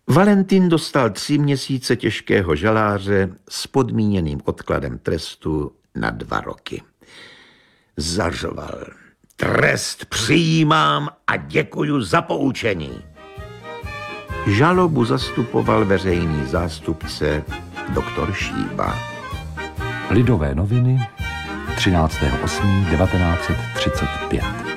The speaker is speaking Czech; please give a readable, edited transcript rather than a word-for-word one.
Valentin dostal 3 měsíce těžkého žaláře s podmíněným odkladem trestu na 2 roky. Zařval. Trest přijímám a děkuju za poučení. Žalobu zastupoval veřejný zástupce doktor Šíba. Lidové noviny 13.8.1935